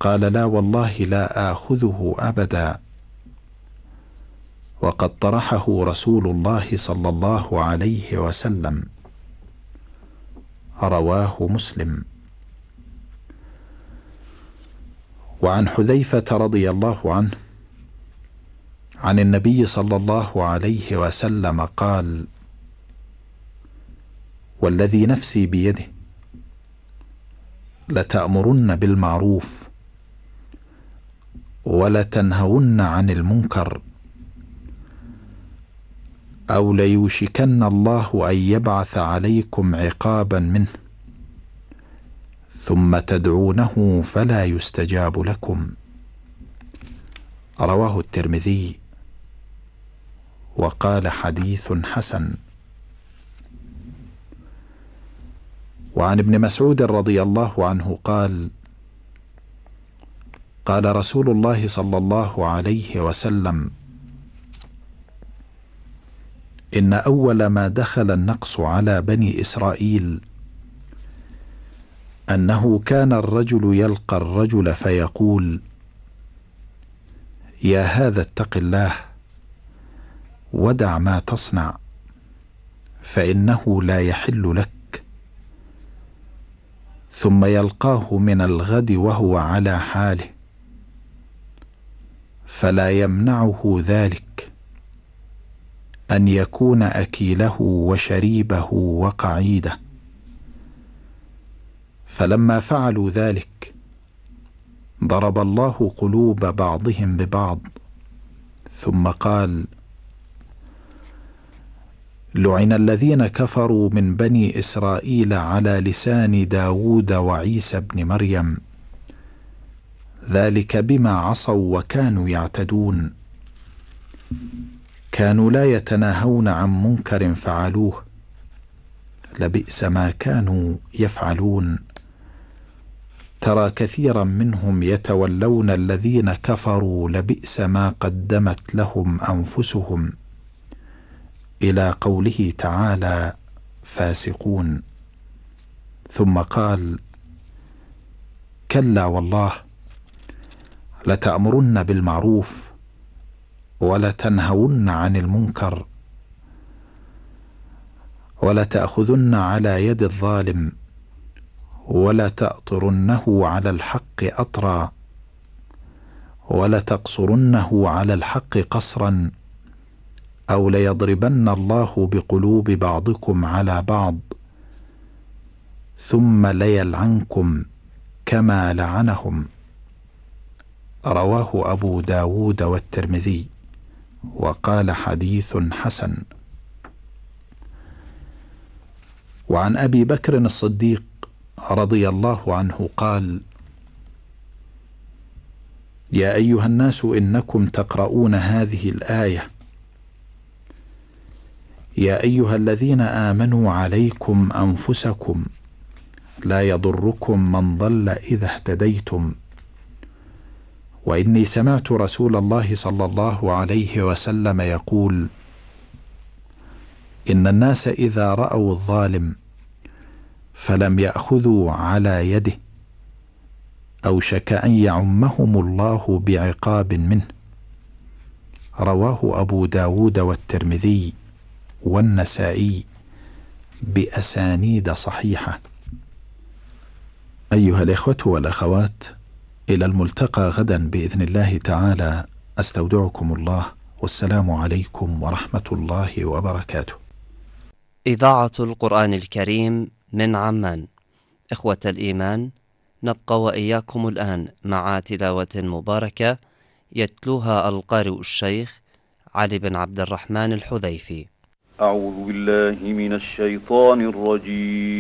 قال: لا والله لا آخذه أبدا، وقد طرحه رسول الله صلى الله عليه وسلم. رواه مسلم. وعن حذيفة رضي الله عنه عن النبي صلى الله عليه وسلم قال: والذي نفسي بيده لتأمرن بالمعروف ولتنهون عن المنكر، أو ليوشكن الله أن يبعث عليكم عقابا منه، ثم تدعونه فلا يستجاب لكم. رواه الترمذي وقال: حديث حسن. وعن ابن مسعود رضي الله عنه قال: قال رسول الله صلى الله عليه وسلم: إن أول ما دخل النقص على بني إسرائيل أنه كان الرجل يلقى الرجل فيقول: يا هذا اتق الله ودع ما تصنع، فإنه لا يحل لك، ثم يلقاه من الغد وهو على حاله، فلا يمنعه ذلك أن يكون أكيله وشريبه وقعيده. فلما فعلوا ذلك ضرب الله قلوب بعضهم ببعض، ثم قال: لعن الذين كفروا من بني إسرائيل على لسان داود وعيسى بن مريم، ذلك بما عصوا وكانوا يعتدون، كانوا لا يتناهون عن منكر فعلوه، لبئس ما كانوا يفعلون. ترى كثيرا منهم يتولون الذين كفروا، لبئس ما قدمت لهم أنفسهم، إلى قوله تعالى: فاسقون. ثم قال: كلا والله لتأمرن بالمعروف ولتنهون عن المنكر ولتأخذن على يد الظالم ولتأطرنه على الحق أطرا ولتقصرنه على الحق قصرا، أو ليضربن الله بقلوب بعضكم على بعض ثم ليلعنكم كما لعنهم. رواه أبو داود والترمذي وقال: حديث حسن. وعن أبي بكر الصديق رضي الله عنه قال: يا أيها الناس إنكم تقرؤون هذه الآية: يا أيها الذين آمنوا عليكم أنفسكم لا يضركم من ضل إذا اهتديتم، وإني سمعت رسول الله صلى الله عليه وسلم يقول: إن الناس إذا رأوا الظالم فلم يأخذوا على يده أوشك أن يعمهم الله بعقاب منه. رواه أبو داود والترمذي والنسائي بأسانيد صحيحة. أيها الإخوة والأخوات، إلى الملتقى غدا بإذن الله تعالى، أستودعكم الله، والسلام عليكم ورحمة الله وبركاته. إذاعة القرآن الكريم من عمان. إخوة الإيمان، نبقى وإياكم الآن مع تلاوة مباركة يتلوها القارئ الشيخ علي بن عبد الرحمن الحذيفي. أعوذ بالله من الشيطان الرجيم.